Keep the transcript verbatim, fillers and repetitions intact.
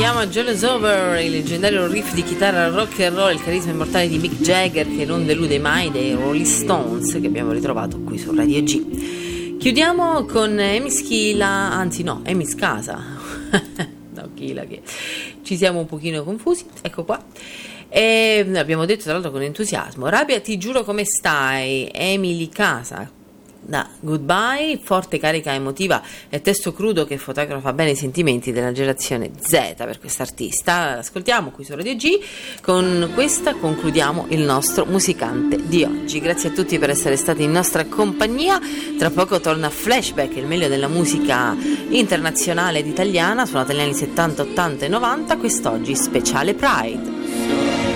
chiama Jealous Over, il leggendario riff di chitarra rock and roll, il carisma immortale di Mick Jagger che non delude mai, dei Rolling Stones, che abbiamo ritrovato qui su Radio G. Chiudiamo con Amy Schila, anzi no, Amy Scasa. No, Schila, che ci siamo un pochino confusi, ecco qua. E abbiamo detto tra l'altro con entusiasmo, Rabia ti giuro come stai, Emily Casa da Goodbye, forte carica emotiva e testo crudo che fotografa bene i sentimenti della generazione Z per quest'artista. Ascoltiamo qui su Radio G, con questa concludiamo il nostro musicante di oggi. Grazie a tutti per essere stati in nostra compagnia. Tra poco torna Flashback, il meglio della musica internazionale ed italiana, suonata negli anni settanta, ottanta e novanta, quest'oggi speciale Pride.